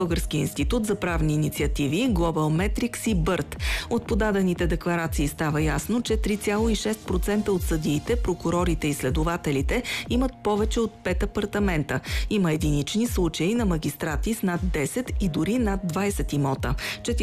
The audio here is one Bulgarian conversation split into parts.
Български институт за правни инициативи, Global Metrics и BERT. От подадените декларации става ясно, че 3,6% от съдиите, прокурорите и следователите имат повече от 5 апартамента. Има единични случаи на магистрати с над 10 и дори над 20 имота.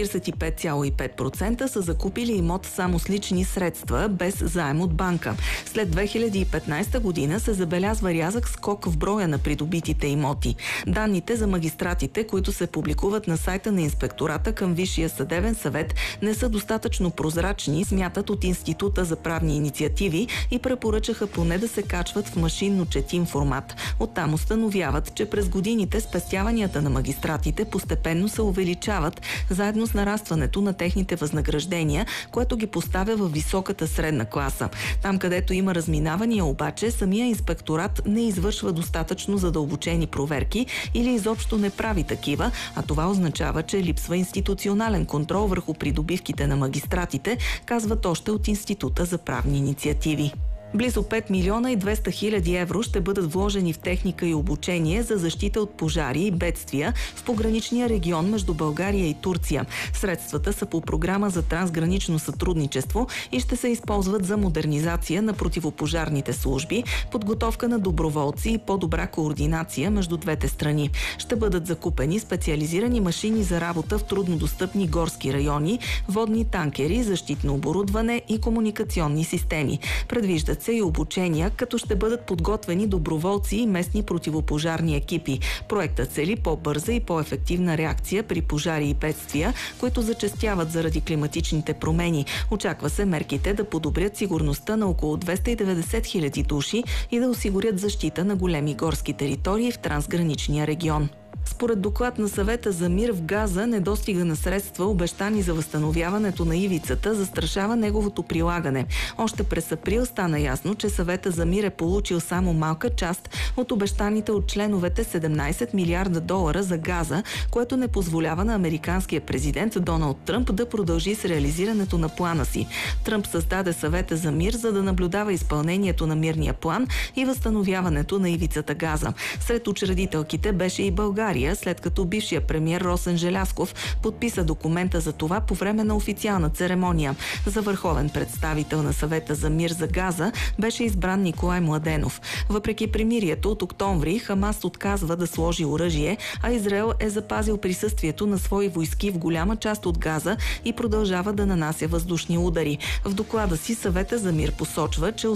45,5% са закупили имот само с лични средства, без заем от банка. След 2015 година се забелязва рязък скок в броя на придобитите имоти. Данните за магистратите, които се публикуват на сайта на Инспектората към Висшия съдебен съвет, не са достатъчно прозрачни, смятат от Института за правни инициативи и препоръчаха поне да се качват в машинно четим формат. Оттам установяват, че през годините спестяванията на магистратите постепенно се увеличават, заедно с нарастването на техните възнаграждения, което ги поставя в високата средна класа. Там, където има разминавания обаче, самия инспекторат не извършва достатъчно задълбочени проверки или изобщо не прави такива, а това означава, че липсва институционален контрол върху придобивките на магистратите, казват още от Института за правни инициативи. Близо 5 милиона и 200 хиляди евро ще бъдат вложени в техника и обучение за защита от пожари и бедствия в пограничния регион между България и Турция. Средствата са по програма за трансгранично сътрудничество и ще се използват за модернизация на противопожарните служби, подготовка на доброволци и по-добра координация между двете страни. Ще бъдат закупени специализирани машини за работа в труднодостъпни горски райони, водни танкери, защитно оборудване и комуникационни системи. Предвиждат се и обучения, като ще бъдат подготвени доброволци и местни противопожарни екипи. Проектът цели по-бърза и по-ефективна реакция при пожари и бедствия, които зачестяват заради климатичните промени. Очаква се мерките да подобрят сигурността на около 290 хиляди души и да осигурят защита на големи горски територии в трансграничния регион. Според доклад на Съвета за мир в Газа, недостига на средства, обещани за възстановяването на ивицата, застрашава неговото прилагане. Още през април стана ясно, че Съвета за мир е получил само малка част от обещаните от членовете 17 милиарда долара за Газа, което не позволява на американския президент Доналд Тръмп да продължи с реализирането на плана си. Тръмп създаде Съвета за мир, за да наблюдава изпълнението на мирния план и възстановяването на ивицата Газа. Сред учредителките беше и България, след като бившия премиер Росен Желязков подписа документа за това по време на официална церемония. За върховен представител на Съвета за мир за Газа беше избран Николай Младенов. Въпреки примирието от октомври, Хамас отказва да сложи оръжие, а Израел е запазил присъствието на свои войски в голяма част от Газа и продължава да нанася въздушни удари. В доклада си Съвета за мир посочва, че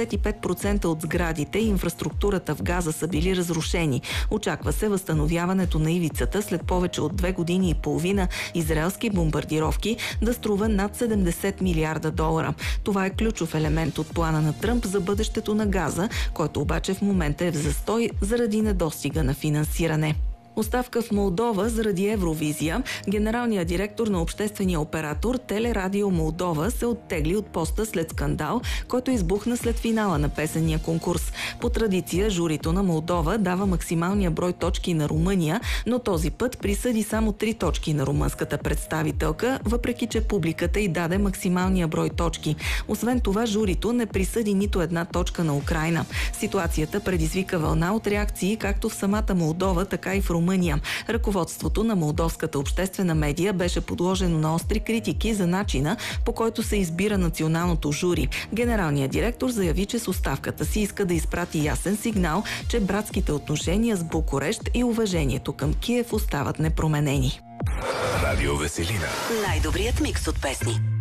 85% от сградите и инфраструктурата в Газа са били разрушени. Очаква се възстановяването на ивицата след повече от 2 години и половина израелски бомбардировки да струва над 70 милиарда долара. Това е ключов елемент от плана на Тръмп за бъдещето на Газа, който обаче в момента е в застой заради недостига на финансиране. Оставка в Молдова заради Евровизия. Генералният директор на обществения оператор Телерадио Молдова се оттегли от поста след скандал, който избухна след финала на песенния конкурс. По традиция, журито на Молдова дава максималния брой точки на Румъния, но този път присъди само 3 точки на румънската представителка, въпреки че публиката й даде максималния брой точки. Освен това, журито не присъди нито една точка на Украйна. Ситуацията предизвика вълна от реакции както в самата Молдова, така и в Румъния. Ръководството на молдовската обществена медия беше подложено на остри критики за начина, по който се избира националното жури. Генералният директор заяви, че с оставката си иска да изпрати ясен сигнал, че братските отношения с Букурещ и уважението към Киев остават непроменени. Радио Веселина. Най-добрият микс от песни.